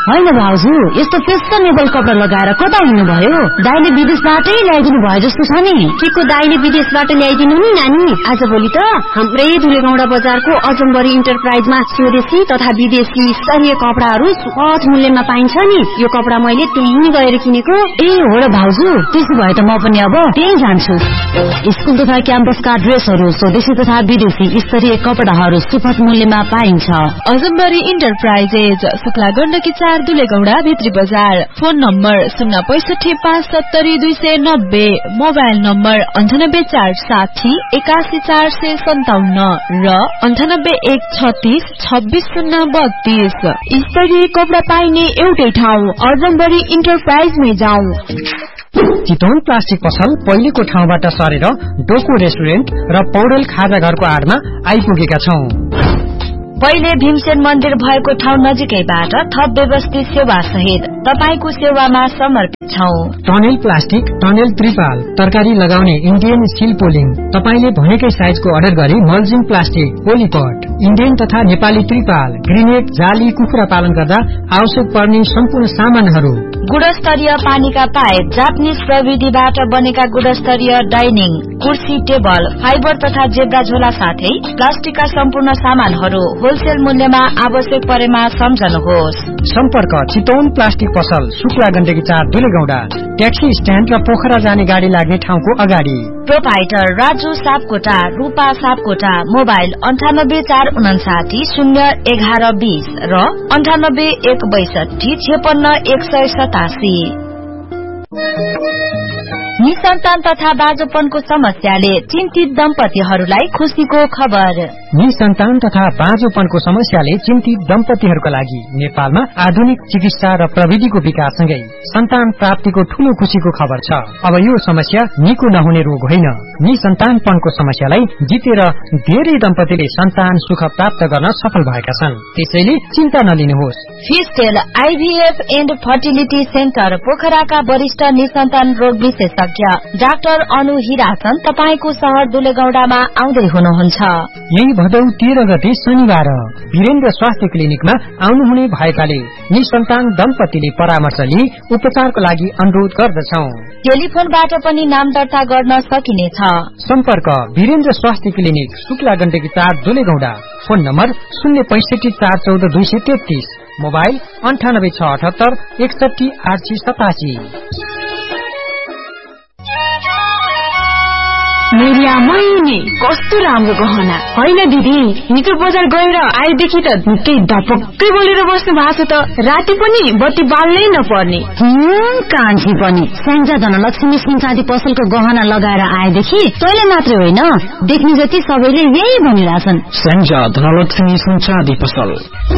होइन भाउजू, यस्तो फेसनेबल कपडा लगाएर कता हिँड्नुभयो? दाइले विदेशबाटै ल्याइदिनु भयो जस्तो छ नि। के को दाइले विदेशबाट ल्याइदिनु नि नानी? आजभोलि त हाम्रै धुलेगौडा बजारको अजम्बरी इन्टरप्राइजमा स्वदेशी तथा विदेशी स्तरीय कपडाहरू सुपथ मूल्यमा पाइन्छ नि। यो कपडा मैले त्यहीँ गएर किनेको। ए हो र भाउजू, त्यसो भए त म पनि अब त्यही जान्छु। स्कुल तथा क्याम्पसका ड्रेसहरू स्वदेशी तथा विदेशी स्तरीय कपडाहरू सुपथ मूल्यमा पाइन्छ। अजम्बरी इन्टरप्राइजेज, शुक्ला गण्डकी 4 दुलेगौडा भित्री बजार। फोन नम्बर 065705290, मोबाइल नम्बर 9847814457 र 9813362032। स्तरीय कपडा पाइने एउटै ठाउँ अजम्बरी इन्टरप्राइजमै जाउँ। चितवन प्लास्टिक पसल पहिलेको ठाउँबाट सरेर डोको रेस्टुरेन्ट र पौडेल खाजा घरको आडमा आइपुगेका छौं। पहिले भीमसेन मन्दिर भएको ठाउँ नजिकैबाट थप व्यवस्थित सेवा सहित तपाईको सेवामा समर्पित छौं। टनेल प्लास्टिक, टनेल त्रिपाल, तरकारी लगाउने इन्डियन स्टिल पोलिङ, तपाईले भनेकै साइजको अर्डर गरी मल्चिङ प्लास्टिक, पोलिपट, इन्डियन तथा नेपाली त्रिपाल, ग्रेनेड, जाली, कुखुरा पालन गर्दा आवश्यक पर्ने सम्पूर्ण सामानहरू, गुणस्तरीय पानीका पाइप, जापानिज प्रविधिबाट बनेका गुणस्तरीय डाइनिङ, कुर्सी, टेबल, फाइबर तथा जेब्रा झोला साथै प्लास्टिकका सम्पूर्ण सामानहरू होलसेल मूल्यमा आवश्यक परेमा सम्झनुहोस्। सम्पर्क चितवन प्लास्टिक पसल, शुक्ला गण्डकी 4 दुलेगौडा, ट्याक्सी स्ट्यान्ड र पोखरा जाने गाडी लाग्ने ठाउँको अगाडि। प्रोपाइटर राजु सापकोटा, रूपा सापकोटा, मोबाइल 9845901120 र 9816256187। निसन्तान तथा बाँझोपनको समस्याले चिन्तित दम्पतिहरूलाई खुशीको खबर। निसन्तान तथा बाँझोपनको समस्याले चिन्तित दम्पतिहरूका लागि नेपालमा आधुनिक चिकित्सा र प्रविधिको विकाससँगै सन्तान प्राप्तिको ठूलो खुशीको खबर छ। अब यो समस्या निको नहुने रोग होइन। निसन्तानपनको समस्यालाई जितेर धेरै दम्पतिले सन्तान सुख प्राप्त गर्न सफल भएका छन्। त्यसैले चिन्ता नलिनुहोस्। फिस्टेल आइभीएफ एन्ड फर्टिलिटी सेन्टर पोखराका वरिष्ठ निसन्तान रोग विशेषज्ञ डाक्टर अनु हिरासन तपाईको शहर दुलेगौडामा आउँदै हुनुहुन्छ। यही भदौ 13 गते शनिबार वीरेन्द्र स्वास्थ्य क्लिनिकमा आउनुहुने भएकाले निसन्तान दम्पतिले परामर्श लिई उपचारको लागि अनुरोध गर्दछौं। टेलिफोनबाट पनि नाम दर्ता गर्न सकिनेछ। सम्पर्क वीरेन्द्र स्वास्थ्य clinic, Shukla Gandaki 4 दुलेगौडा। Phone number 065414233, mobile 9867818887। मेरिया मैनी कस्तो राम्रो गहना होइन दिदी। हिजो बजार गएर आएदेखि त निकै डपक्कै बोलेर बस्नु भएको छ त। राति पनि बत्ती बाल्नै नपर्ने। कान्छी पनि स्याङ्जा धनलक्ष्मी सुनचाँदी पसलको गहना लगाएर आएदेखि तैले मात्रै होइन देख्ने जति सबैले यही भनिरहेछन्। स्याङ्जा धनलक्ष्मी सुनचाँदी पसल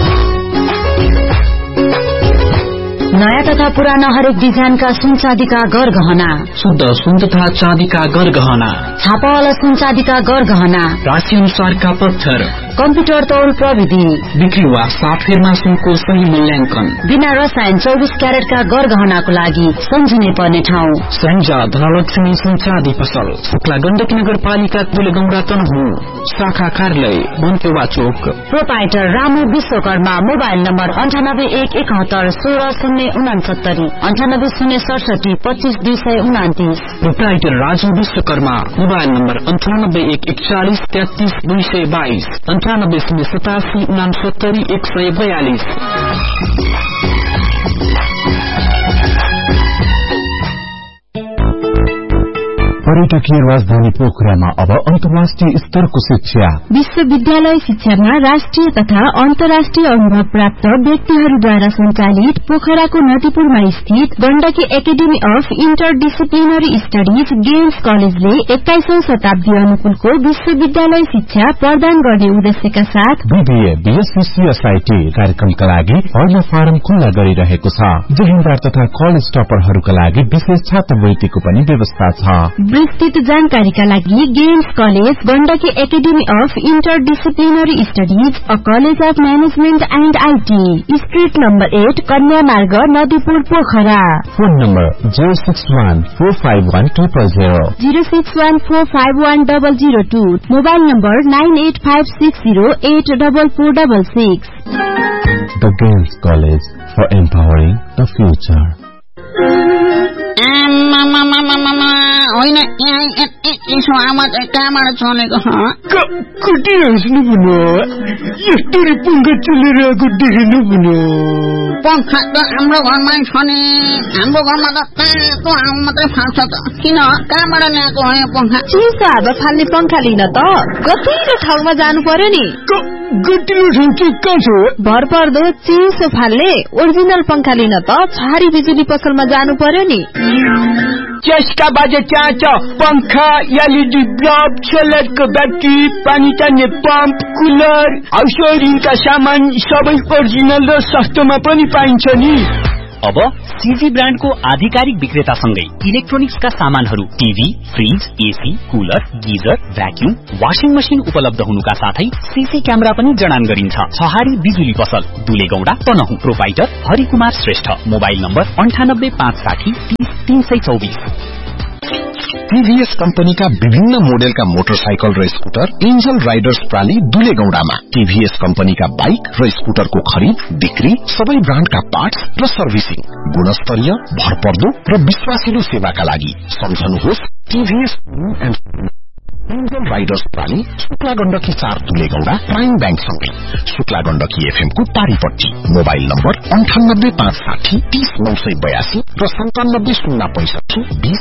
नयाँ तथा पुराना हरेक डिजाइनका सुनचाँदीका गरगहना, शुद्ध सुन तथा चाँदीका गरगहना, छापावाला सुनचाँदीका गरगहना, राशि अनुसारका पत्थर, कम्प्युटर तौल प्रविधि, बिक्री वा साफेरमा सुनको सही मूल्याङ्कन, बिना रसायन 24 क्यारेटका गरगहनाको लागि सम्झिनै पर्ने ठाउँ स्याङ्जा धनलक्ष्मी सुनचाँदी पसल, शुक्ला गण्डकी नगरपालिका दुलेगौडा तनहुँ, शाखा कार्यालय बनकेवा चोक। Proprietor Ramu Vishwakarma, mobile number 9817166969, 9806726229। Proprietor Raju Vishwakarma, mobile number 9814413222, 9807897142। पर्यटकीय राजधानी पोखरामा अब अन्तर्राष्ट्रिय स्तरको शिक्षा। विश्वविद्यालय शिक्षामा राष्ट्रिय तथा अन्तर्राष्ट्रिय अनुभव प्राप्त व्यक्तिहरूद्वारा सञ्चालित पोखराको नदीपुरमा स्थित Gandaki academy of interdisciplinary studies games कलेजले 21औं शताब्दी अनुकूलको विश्वविद्यालय शिक्षा प्रदान गर्ने उद्देश्यका साथ बीबीए, बीएससी, सीएसआईटी कार्यक्रमका लागि अहिले फारम खुल्ला गरिरहेको छ। जहिन्दार तथा कलेज टपरहरूका लागि विशेष छात्रवृत्तिको पनि व्यवस्था छ। विस्तृत जानकारीका लागि games college Gandaki academy of interdisciplinary studies, a college of management and IT, street number 8, कन्या मार्ग, Nadipur, Pokhara. Phone number 061451000, 061451002, mobile number 9856084466। The Girls College for Empowering the Future. होइन यसो आवाज कहाँबाट चलेको कति हाँस्नु पुनो यस्तो पंखा चलिरहेको देख्नु पुनो पंखा त हाम्रो घरमा छ नि हाम्रो घरमा त तातो हावा मात्रै फाल्छ त किन कहाँबाट ल्याएको हो यो पंखा चिसो हावा फाल्ने पंखा लिन त गतिलो ठाउँमा जानु पर्यो नि गतिलो ठाउँ चाहिँ कहाँ छ भर पर्दो चिसो फाल्ने ओरिजिनल पंखा लिन त छहारी बिजुली पसलमा जानु पर्यो नि त्यसका बाजे त्यहाँ छ पंखा एलईडी बल्ब सोलरको ब्याट्री पानी तान्ने पम्प कुलर हाउसहोल्डिङका सामान सबै ओरिजिनल र सस्तोमा पनि पाइन्छ नि अब सीजी ब्रान्डको आधिकारिक विक्रेतासँगै इलेक्ट्रोनिक्सका सामानहरू TV fridge AC cooler geyser vacuum washing machine उपलब्ध हुनुका साथै सीसी क्यामेरा पनि जडान गरिन्छ छहारी बिजुली पसल दुलेगौडा Tanahun proprietor Harikumar Shrestha mobile number 9856300324 TVS कम्पनीका विभिन्न मोडेलका मोटरसाइकल र स्कुटर एन्जल राइडर्स प्राली दुलेगौडामा टीभीएस कम्पनीका बाइक र स्कुटरको खरिद बिक्री सबै ब्रान्डका पार्ट्स र सर्भिसिङ गुणस्तरीय भरपर्दो र विश्वासिलो सेवाका लागि सम्झनुहोस् TVS angel Riders प्राली Shukla Gandaki 4 दुलेगौडा prime bank सँगै शुक्ला गण्डकी एफएम को पारीपट्टी मोबाइल नम्बर 9856030982 र 97065020